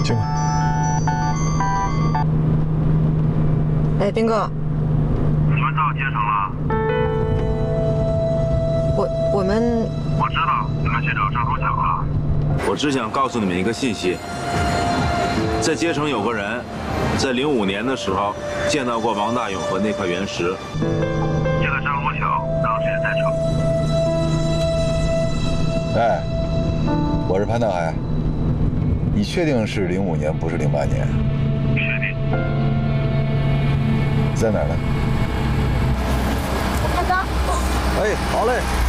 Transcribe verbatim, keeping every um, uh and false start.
进来。 哎，兵哥， 你们到街上了？ 我我们我知道你们去找张书强了。我只想告诉你们一个信息，在街城有个人，在零五年的时候见到过王大勇和那块原石。这个张书强当时也在场。 哎，我是潘大海，你确定是零五年，不是零八年？ 确定。 在哪儿呢？ 大哥。 哎，好嘞。